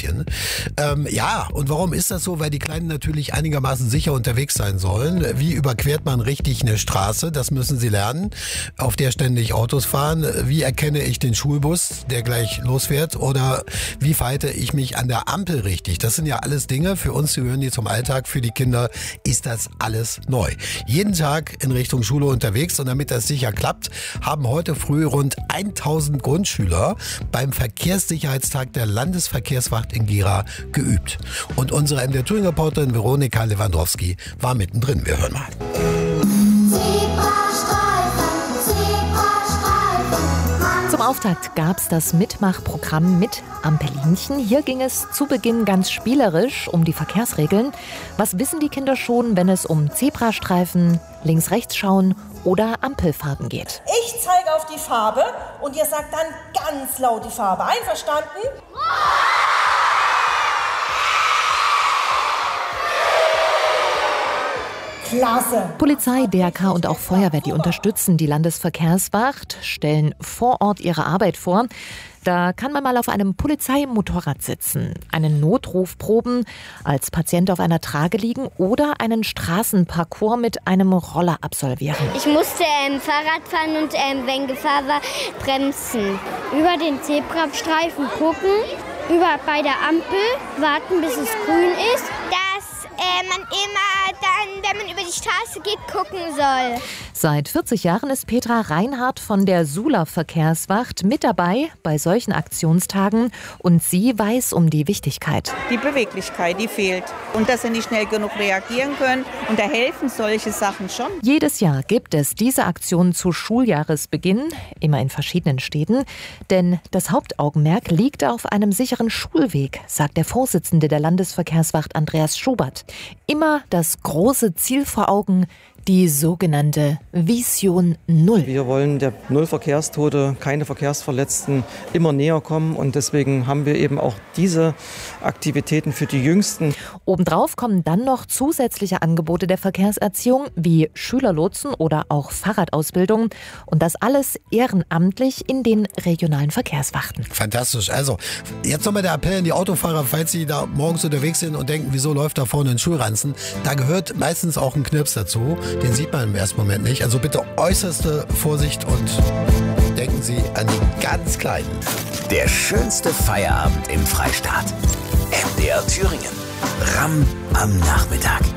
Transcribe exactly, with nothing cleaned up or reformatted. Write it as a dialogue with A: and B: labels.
A: bisschen. Ähm, ja, und warum ist das so? Weil die Kleinen natürlich einigermaßen sicher unterwegs sein sollen. Wie überquert man richtig eine Straße? Das müssen sie lernen, auf der ständig Autos fahren. Wie erkenne ich den Schulbus, der gleich losfährt? Oder wie verhalte ich mich an der Ampel richtig? Das sind ja alles Dinge, für uns gehören die zum Alltag. Für die Kinder ist das alles neu. Jeden Tag in Richtung Schule unterwegs, und damit das sicher klappt, haben heute früh rund tausend Grundschüler beim Verkehrssicherheitstag der Landesverkehrswacht in Gera geübt. Und unsere M D R-Touring-Reporterin Veronika Lewandowski war mittendrin. Wir hören mal.
B: Zum Auftakt gab es das Mitmachprogramm mit Ampelinchen. Hier ging es zu Beginn ganz spielerisch um die Verkehrsregeln. Was wissen die Kinder schon, wenn es um Zebrastreifen, links-rechts schauen oder Ampelfarben geht?
C: Ich zeige auf die Farbe und ihr sagt dann ganz laut die Farbe. Einverstanden? Klasse.
B: Polizei, D R K und auch Feuerwehr, die unterstützen die Landesverkehrswacht, stellen vor Ort ihre Arbeit vor. Da kann man mal auf einem Polizeimotorrad sitzen, einen Notruf proben, als Patient auf einer Trage liegen oder einen Straßenparcours mit einem Roller absolvieren.
D: Ich musste ähm, Fahrrad fahren und ähm, wenn Gefahr war, bremsen. Über den Zebrastreifen gucken, über bei der Ampel warten, bis es grün ist.
E: Dass äh, man immer dann, wenn man über die Straße geht, gucken soll.
B: Seit vierzig Jahren ist Petra Reinhardt von der Suhler Verkehrswacht mit dabei bei solchen Aktionstagen, und sie weiß um die Wichtigkeit.
F: Die Beweglichkeit, die fehlt, und dass sie nicht schnell genug reagieren können, und da helfen solche Sachen schon.
B: Jedes Jahr gibt es diese Aktion zu Schuljahresbeginn, immer in verschiedenen Städten, denn das Hauptaugenmerk liegt auf einem sicheren Schulweg, sagt der Vorsitzende der Landesverkehrswacht Andreas Schubert. Immer das große Ziel vor Augen: die sogenannte Vision Null.
G: Wir wollen der Null-Verkehrstote, keine Verkehrsverletzten, immer näher kommen, und deswegen haben wir eben auch diese Aktivitäten für die Jüngsten.
B: Obendrauf kommen dann noch zusätzliche Angebote der Verkehrserziehung wie Schülerlotsen oder auch Fahrradausbildung, und das alles ehrenamtlich in den regionalen Verkehrswachten.
A: Fantastisch. Also, jetzt nochmal der Appell an die Autofahrer, falls sie da morgens unterwegs sind und denken, wieso läuft da vorne ein Schulranzen? Da gehört meistens auch ein Knirps dazu. Den sieht man im ersten Moment nicht. Also bitte äußerste Vorsicht und denken Sie an die ganz Kleinen.
H: Der schönste Feierabend im Freistaat. M D R Thüringen. R A M am Nachmittag.